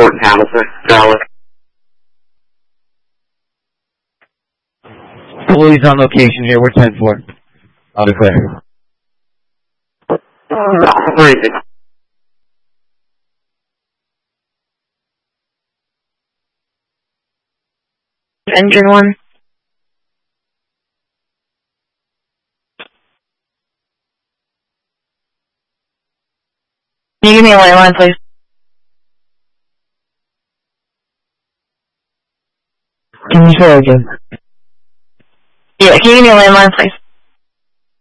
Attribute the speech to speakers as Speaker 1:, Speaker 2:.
Speaker 1: Fort Hamilton, Dallas.
Speaker 2: Police on location here. We're 10-4. I'll declare.
Speaker 1: Briefing.
Speaker 3: Engine 1. Can you give me a landline, please? Can you say that again? Yeah, can you give me a landline, please?